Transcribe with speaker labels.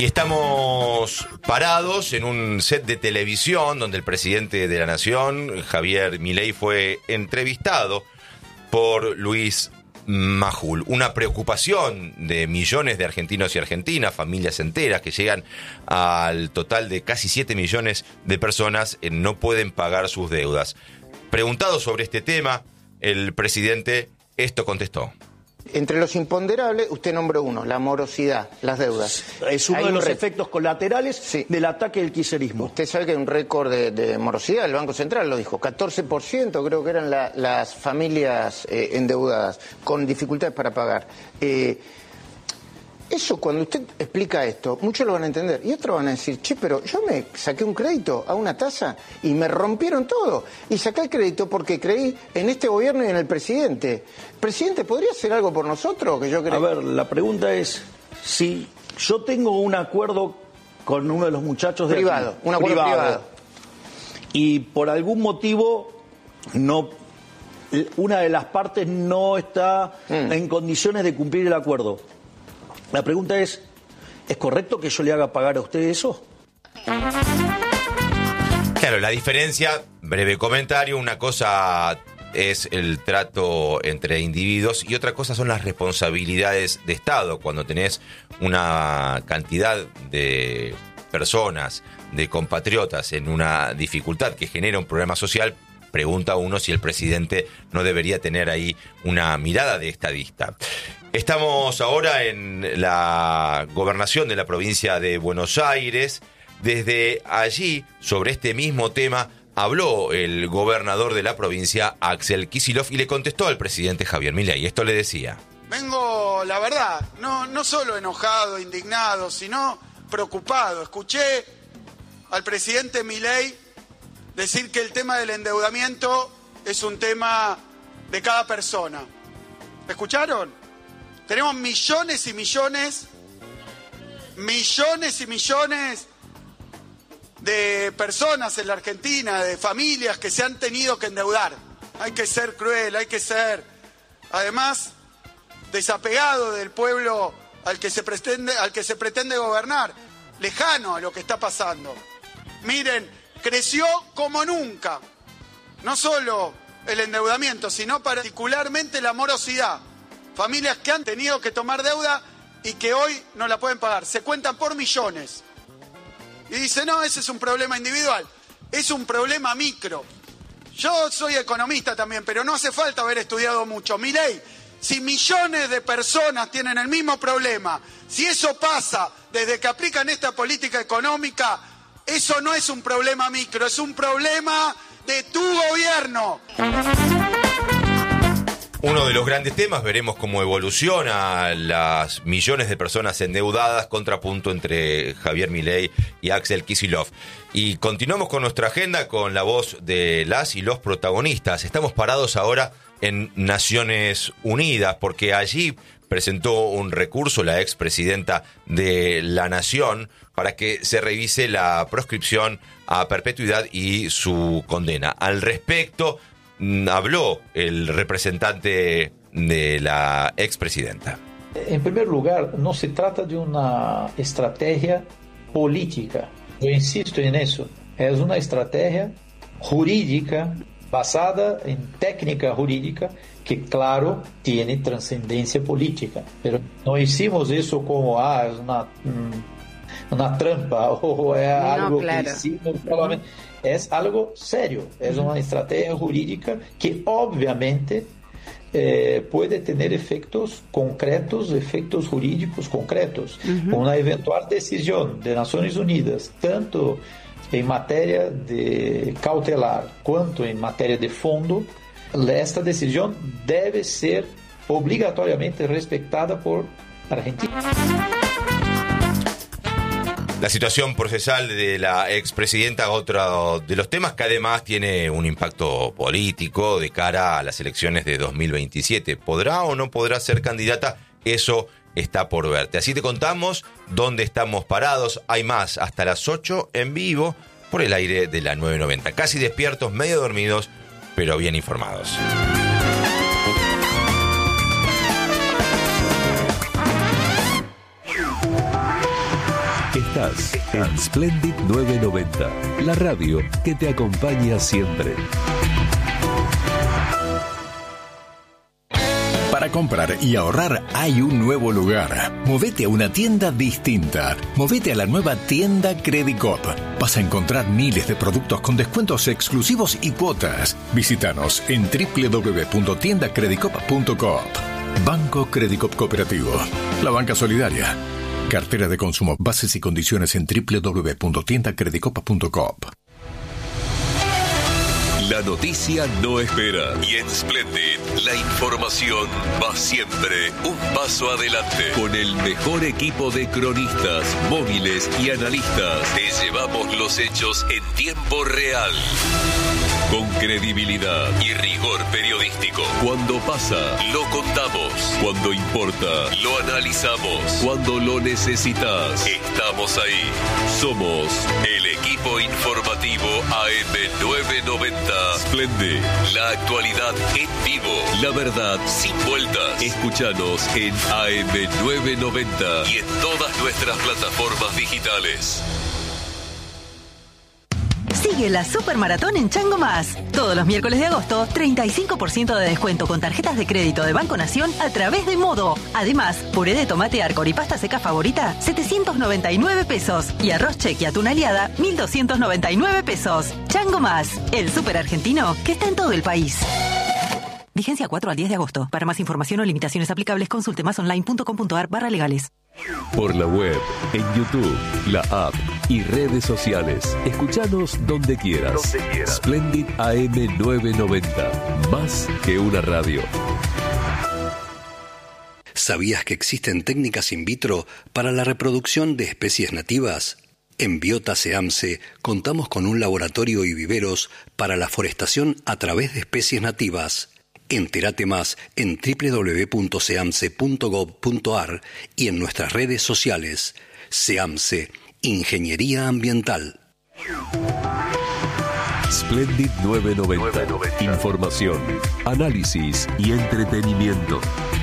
Speaker 1: Y estamos parados en un set de televisión donde el presidente de la Nación, Javier Milei, fue entrevistado por Luis Majul. Una preocupación de millones de argentinos y argentinas, familias enteras que llegan al total de casi 7 millones de personas, no pueden pagar sus deudas. Preguntado sobre este tema, el presidente esto contestó.
Speaker 2: Entre los imponderables, usted nombró uno, la morosidad, las deudas.
Speaker 3: Es uno de los efectos colaterales del ataque del kirchnerismo.
Speaker 2: Usted sabe que hay un récord de morosidad, el Banco Central lo dijo, 14% creo que eran las familias endeudadas, con dificultades para pagar. Eso, cuando usted explica esto, muchos lo van a entender. Y otros van a decir, che, pero yo me saqué un crédito a una tasa y me rompieron todo. Y saqué el crédito porque creí en este gobierno y en el presidente. ¿Presidente, podría hacer algo por nosotros?
Speaker 3: A ver, la pregunta es, si yo tengo un acuerdo con uno de los muchachos de
Speaker 2: privado,
Speaker 3: aquí,
Speaker 2: un acuerdo privado,
Speaker 3: y por algún motivo una de las partes no está en condiciones de cumplir el acuerdo. La pregunta ¿es correcto que yo le haga pagar a usted eso?
Speaker 1: Claro, la diferencia, breve comentario, una cosa es el trato entre individuos y otra cosa son las responsabilidades de Estado. Cuando tenés una cantidad de personas, de compatriotas en una dificultad que genera un problema social, pregunta uno si el presidente no debería tener ahí una mirada de estadista. Estamos ahora en la gobernación de la provincia de Buenos Aires. Desde allí, sobre este mismo tema, habló el gobernador de la provincia, Axel Kicillof, y le contestó al presidente Javier Milei. Esto le decía.
Speaker 4: Vengo, la verdad, no solo enojado, indignado, sino preocupado. Escuché al presidente Milei decir que el tema del endeudamiento es un tema de cada persona. ¿Escucharon? Tenemos millones y millones de personas en la Argentina, de familias que se han tenido que endeudar. Hay que ser cruel, hay que ser, además, desapegado del pueblo al que se pretende gobernar, lejano a lo que está pasando. Miren, creció como nunca, no solo el endeudamiento, sino particularmente la morosidad. Familias que han tenido que tomar deuda y que hoy no la pueden pagar. Se cuentan por millones. Y dice, no, ese es un problema individual. Es un problema micro. Yo soy economista también, pero no hace falta haber estudiado mucho. Milei, si millones de personas tienen el mismo problema, si eso pasa desde que aplican esta política económica, eso no es un problema micro, es un problema de tu gobierno.
Speaker 1: Uno de los grandes temas, veremos cómo evoluciona las millones de personas endeudadas, contrapunto entre Javier Milei y Axel Kicillof. Y continuamos con nuestra agenda con la voz de las y los protagonistas. Estamos parados ahora en Naciones Unidas porque allí presentó un recurso la expresidenta de la Nación para que se revise la proscripción a perpetuidad y su condena. Al respecto, habló el representante de la expresidenta.
Speaker 5: En primer lugar, no se trata de una estrategia política. Yo insisto en eso. Es una estrategia jurídica basada en técnica jurídica que, claro, tiene trascendencia política. Pero no hicimos eso como es una trampa o es algo claro. Que hicimos solamente. Es algo serio, es una estrategia jurídica que obviamente puede tener efectos concretos, efectos jurídicos concretos. Una eventual decisión de Naciones Unidas, tanto en materia de cautelar quanto en materia de fondo, esta decisión debe ser obligatoriamente respetada por Argentina.
Speaker 1: La situación procesal de la expresidenta, otro de los temas que además tiene un impacto político de cara a las elecciones de 2027. ¿Podrá o no podrá ser candidata? Eso está por verte. Así te contamos dónde estamos parados. Hay más hasta las 8 en vivo por el aire de la 990. Casi despiertos, medio dormidos, pero bien informados.
Speaker 6: Estás en Splendid 990, la radio que te acompaña siempre.
Speaker 7: Para comprar y ahorrar hay un nuevo lugar. Movete a una tienda distinta. Movete a la nueva tienda Credicop. Vas a encontrar miles de productos con descuentos exclusivos y cuotas. Visítanos en www.tiendacredicop.coop. Banco Credicop Cooperativo. La banca solidaria. Cartera de consumo. Bases y condiciones en www.tiendacredicop.coop.
Speaker 6: La noticia no espera y en Splendid la información va siempre un paso adelante. Con el mejor equipo de cronistas, móviles y analistas, te llevamos los hechos en tiempo real. Con credibilidad y rigor periodístico. Cuando pasa, lo contamos. Cuando importa, lo analizamos. Cuando lo necesitas, estamos ahí. Somos el equipo informativo AM990. Splendid, la actualidad en vivo. La verdad sin vueltas. Escúchanos en AM990 y en todas nuestras plataformas digitales.
Speaker 8: Sigue la Supermaratón en Chango Más. Todos los miércoles de agosto, 35% de descuento con tarjetas de crédito de Banco Nación a través de Modo. Además, puré de tomate Arcor y pasta seca favorita, 799 pesos. Y arroz cheque y atún aliada, 1.299 pesos. Chango Más, el súper argentino que está en todo el país. Vigencia 4 al 10 de agosto. Para más información o limitaciones aplicables, consulte másonline.com.ar/legales.
Speaker 6: Por la web, en YouTube, la app y redes sociales. Escúchanos donde quieras. Splendid AM990. Más que una radio.
Speaker 9: ¿Sabías que existen técnicas in vitro para la reproducción de especies nativas? En Biota SEAMSE contamos con un laboratorio y viveros para la forestación a través de especies nativas. Entérate más en www.seamse.gov.ar y en nuestras redes sociales. SEAMSE, Ingeniería Ambiental.
Speaker 6: Splendid 990. Información, análisis y entretenimiento.